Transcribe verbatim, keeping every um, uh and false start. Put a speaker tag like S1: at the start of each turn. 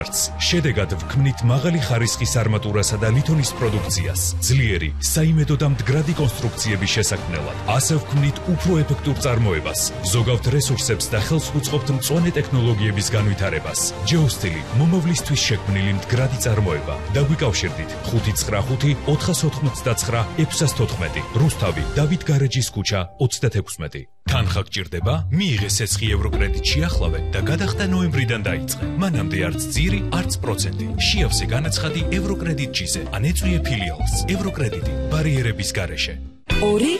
S1: შედეგად ვქმნით მაღალი ხარისხის არმატურასა და ლითონის პროდუქციას, ძლიერი, საიმედო და მდგრადი კონსტრუქციების შესაქმნელად. ასე ვქმნით უფრო ეფექტურ წარმოებას, ზოგავთ რესურსებს და ხელს უწყობთ მწვანე ტექნოლოგიების განვითარებას. ჯეოსტილი მომავლისთვის შექმნილი მდგრადი წარმოება. დაგვიკავშირდით ხუთი ცხრა ხუთი ოთხას ოთხმოცდაცხრა ექვსას თოთხმეტი, რუსთავი, დავით გარეჯის ქუჩა ოცდათექვსმეტი. თანხა გჭირდება? მიიღე სესხი ევროკრედიტ შეახლოვე და გადახდა ნოემბრიდან დაიწყე. მანამდე არც ძირი, არც პროცენტი. შეავსე განაცხადი ევროკრედიტ ჯიზე, ან ეწვიე ფილიალს. ევროკრედიტი ბარიერების გარეშე.
S2: ორი